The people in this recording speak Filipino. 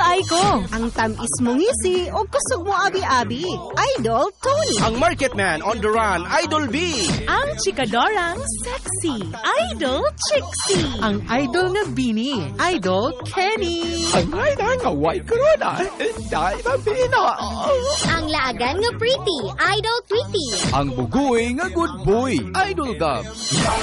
ay ko. Ang tamis mong ngisi o kusog mo abi-abi. Idol Tony. Ang market man on the run, Idol B. Ang chikadorang sexy, Idol Trixie. Ang idol nga Bini, Idol Kenny. Ang nga white corona, dahil na Bina. Ang laagan nga pretty, Idol Tweety. Ang bugoy nga good boy, Idol Gab.